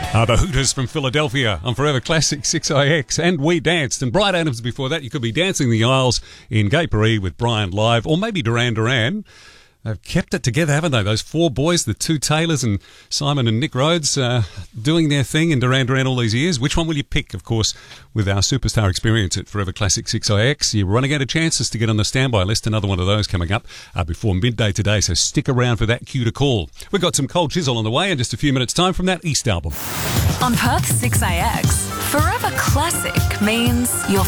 The Hooters from Philadelphia on Forever Classic 6IX, and We Danced. And Bryan Adams before that. You could be dancing the aisles in Gay Paris with Brian live, or maybe Duran Duran. They've kept it together, haven't they? Those four boys, the two Taylors and Simon and Nick Rhodes, doing their thing in Duran Duran all these years. Which one will you pick? Of course, with our superstar experience at Forever Classic 6IX, you're running out of chances to get on the standby list. Another one of those coming up before midday today, so stick around for that cue to call. We've got some Cold Chisel on the way in just a few minutes' time from that East album. On Perth 6IX, Forever Classic means your